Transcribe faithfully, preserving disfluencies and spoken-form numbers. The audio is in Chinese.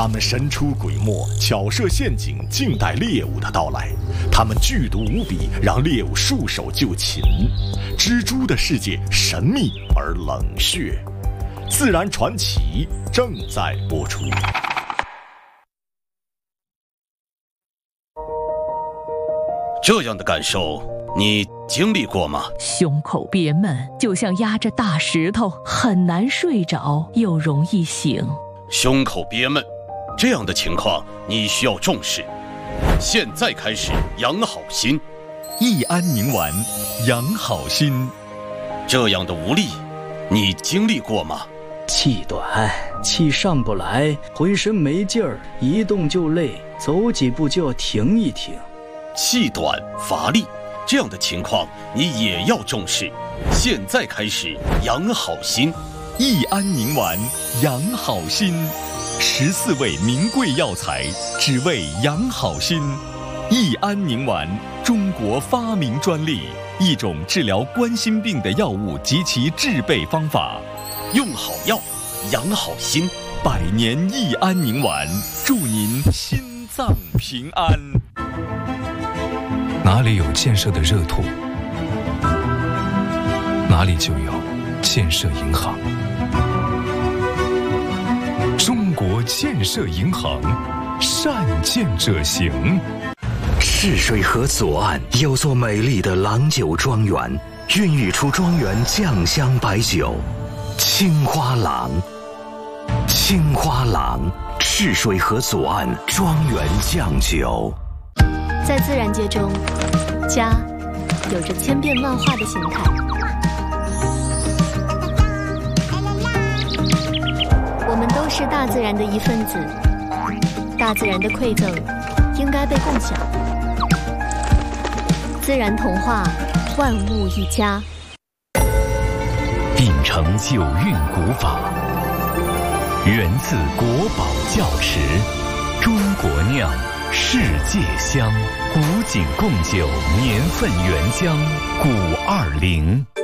们神出鬼没，巧设陷阱，静待猎物的到来。它们剧毒无比，让猎物束手就擒。蜘蛛的世界神秘而冷血，自然传奇正在播出。 这样的感受你经历过吗？ 胸口憋闷，就像压着大石头，很难睡着，又容易醒。 胸口憋闷，这样的情况你需要重视。现在开始养好心， 益安宁丸，养好心。 这样的无力，你经历过吗？ 气短，气上不来，浑身没劲儿，一动就累，走几步就要停一停。 气短乏力，这样的情况你也要重视。现在开始养好心， 益安宁丸，养好心。十四味名贵药材，只为养好心。益安宁丸，中国发明专利，一种治疗冠心病的药物及其制备方法。 用好药，养好心。 百年益安宁丸，祝您心脏平安。 哪里有建设的热土，哪里就有建设银行。中国建设银行，善建者行。 赤水河左岸有座美丽的郎酒庄园，孕育出庄园酱香白酒青花郎。青花郎，赤水河左岸庄园酱酒。 在自然界中，家有着千变万化的形态。我们都是大自然的一份子，大自然的馈赠应该被共享。自然童话，万物一家。 秉承九韵古法，源自国宝窖池，中国酿，世界香。古井贡酒年份原浆，古二零。